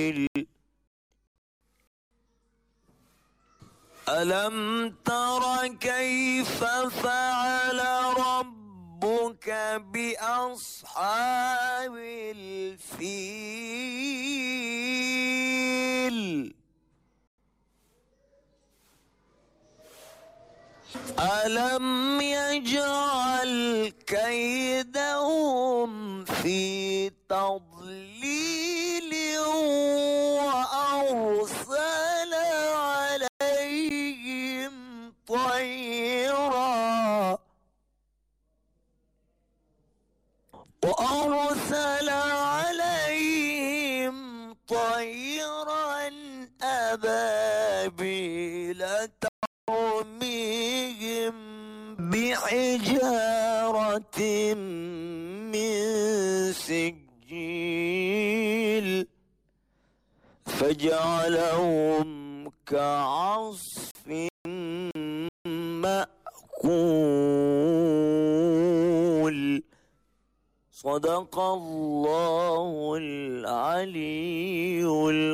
ألم تر كيف فعل ربك بأصحاب الفيل ألم يجعل كيدهم في تضليل وأرسل عليهم طيرا أبابيل ترميهم بحجارة من سجيل فجعلهم كعصف مأكول. صدق الله العلي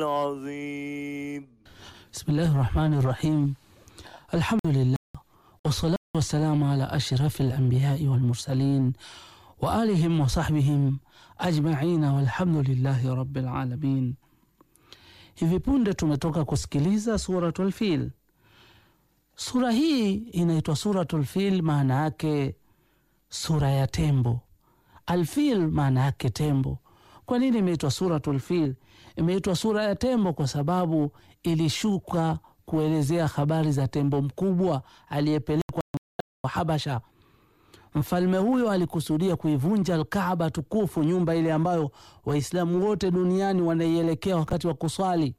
العظيم. بسم الله الرحمن الرحيم. الحمد لله والصلاة والسلام على أشرف الأنبياء والمرسلين وآلهم وصحبihim ajma'in walhamdulillahi rabbil alamin. Hivi punde tumetoka kusikiliza suratul Fil. Sura hii inaitwa suratul Fil, maana yake sura ya tembo. Alfil maana yake tembo. Kwa nini imeitwa suratul Fil? Imeitwa sura ya tembo kwa sababu ilishuka kuelezea habari za tembo mkubwa aliyepelekwa Habasha. Mfalme huyo alikusudia kuivunja Al-Kaaba tukufu, nyumba ile ambayo Waislamu wote duniani wanaielekea wakati wa kuswali.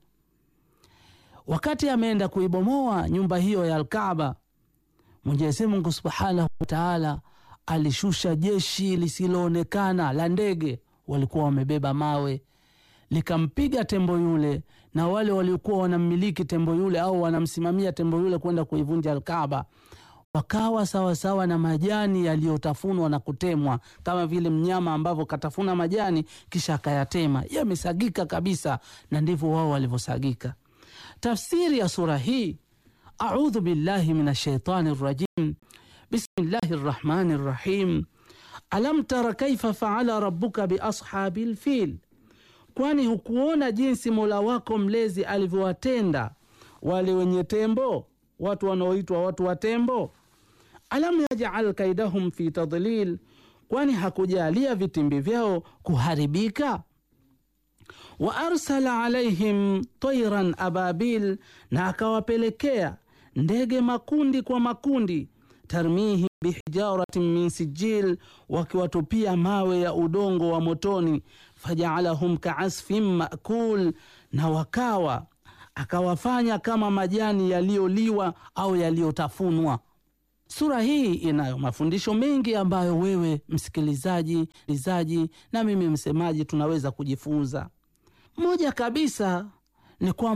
Wakati ameenda kuibomoa nyumba hiyo ya Al-Kaaba, Mwenyezi Mungu Subhanahu wa Ta'ala alishusha jeshi lisiloonekana la ndege, walikuwa wamebeba mawe, likampiga tembo yule na wale waliokuwa wanamiliki tembo yule au wanamsimamia tembo yule kwenda kuivunja Al-Kaaba wakawa sawa na majani yaliyotafunwa na kutemwa, kama vile mnyama ambavyo katafuna majani kisha akayatema, yamesagika kabisa, na ndivyo wao walivyosagika. Tafsiri ya sura hii: a'udhu billahi minash shaitani rrajim, bismillahir rahmanir rahim, alam tara kaifa fa'ala rabbuka bi ashabil fil, kwani hukuona jinsi Mola wako mlezi alivyowatenda wale wenye tembo, watu wanaoitwa watu wa tembo. Alam yaj'al kaidahum fi tadlil, kwani hakujalia vitimbi vyao kuharibika. Wa arsala alaihim tayran ababil, na akawapelekea ndege makundi kwa makundi, tarmihim bihijaratin min sijil, wakiwatupia mawe ya udongo wa motoni, faja'alahum ka'asfin ma'kul, na akawafanya kama majani yaliyoliwa au yaliyotafunwa. Sura hii inayo mafundisho mengi ambayo wewe msikilizaji na mimi msemaji tunaweza kujifunza. Moja kabisa ni kwamba